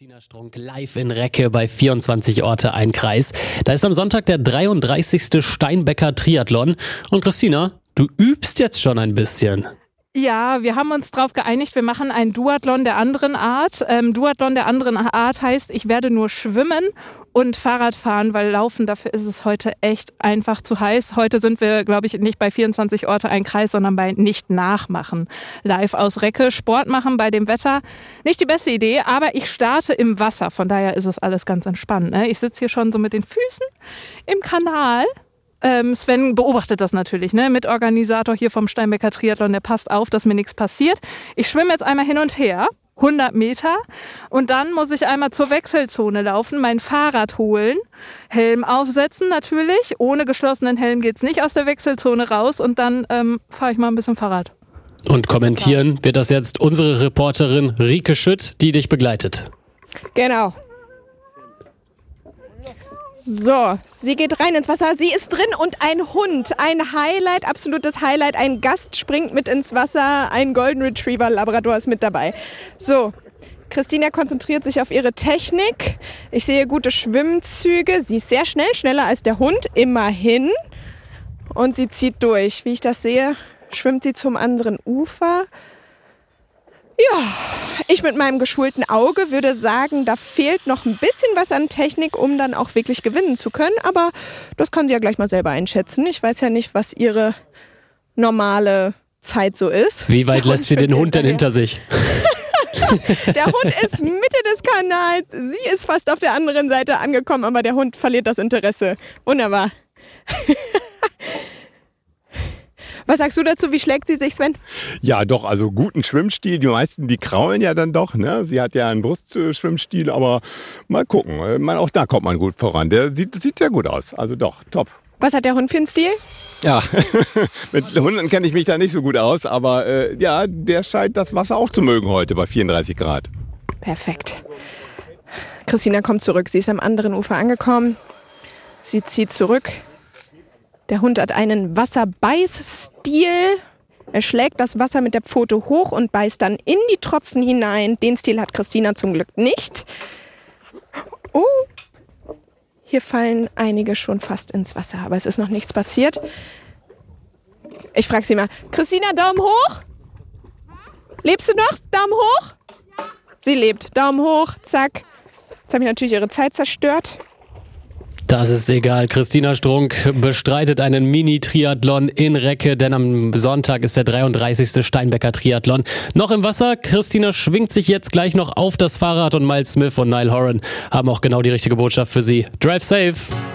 Christina Strunk live in Recke bei 24 Orte ein Kreis. Da ist am Sonntag der 33. Steinbecker Triathlon. Und Christina, du übst jetzt schon ein bisschen. Ja, wir haben uns darauf geeinigt, wir machen einen Duathlon der anderen Art. Duathlon der anderen Art heißt, ich werde nur schwimmen und Fahrrad fahren, weil laufen, dafür ist es heute echt einfach zu heiß. Heute sind wir, glaube ich, nicht bei 24 Orte ein Kreis, sondern bei nicht nachmachen. Live aus Recke, Sport machen bei dem Wetter. Nicht die beste Idee, aber ich starte im Wasser. Von daher ist es alles ganz entspannt. Ne? Ich sitze hier schon so mit den Füßen im Kanal. Sven beobachtet das natürlich, ne? Mitorganisator hier vom Steinbecker Triathlon, der passt auf, dass mir nichts passiert. Ich schwimme jetzt einmal hin und her, 100 Meter, und dann muss ich einmal zur Wechselzone laufen, mein Fahrrad holen, Helm aufsetzen natürlich. Ohne geschlossenen Helm geht es nicht aus der Wechselzone raus, und dann fahre ich mal ein bisschen Fahrrad. Und kommentieren wird das jetzt unsere Reporterin Rike Schütt, die dich begleitet. Genau. So, sie geht rein ins Wasser, sie ist drin und ein Hund, ein Highlight, absolutes Highlight, ein Gast springt mit ins Wasser, ein Golden Retriever Labrador ist mit dabei. So, Christina konzentriert sich auf ihre Technik, ich sehe gute Schwimmzüge, sie ist sehr schnell, schneller als der Hund, immerhin, und sie zieht durch. Wie ich das sehe, schwimmt sie zum anderen Ufer. Ja, ich mit meinem geschulten Auge würde sagen, da fehlt noch ein bisschen was an Technik, um dann auch wirklich gewinnen zu können. Aber das kann sie ja gleich mal selber einschätzen. Ich weiß ja nicht, was ihre normale Zeit so ist. Wie weit lässt sie den Hund denn hinter sich? Der Hund ist Mitte des Kanals. Sie ist fast auf der anderen Seite angekommen, aber der Hund verliert das Interesse. Wunderbar. Was sagst du dazu? Wie schlägt sie sich, Sven? Ja, doch, also guten Schwimmstil. Die meisten, die kraulen ja dann doch. Ne? Sie hat ja einen Brustschwimmstil, aber mal gucken. Auch da kommt man gut voran. Der sieht sehr gut aus. Also doch, top. Was hat der Hund für einen Stil? Ja, mit Hunden kenne ich mich da nicht so gut aus. Aber ja, der scheint das Wasser auch zu mögen heute bei 34 Grad. Perfekt. Christina kommt zurück. Sie ist am anderen Ufer angekommen. Sie zieht zurück. Der Hund hat einen Wasserbeißstil. Er schlägt das Wasser mit der Pfote hoch und beißt dann in die Tropfen hinein. Den Stil hat Christina zum Glück nicht. Oh, hier fallen einige schon fast ins Wasser, aber es ist noch nichts passiert. Ich frage sie mal, Christina, Daumen hoch? Lebst du noch? Daumen hoch? Sie lebt. Daumen hoch, zack. Jetzt habe ich natürlich ihre Zeit zerstört. Das ist egal. Christina Strunk bestreitet einen Mini-Triathlon in Recke, denn am Sonntag ist der 33. Steinbecker Triathlon. Noch im Wasser. Christina schwingt sich jetzt gleich noch auf das Fahrrad und Miles Smith und Niall Horan haben auch genau die richtige Botschaft für sie. Drive safe!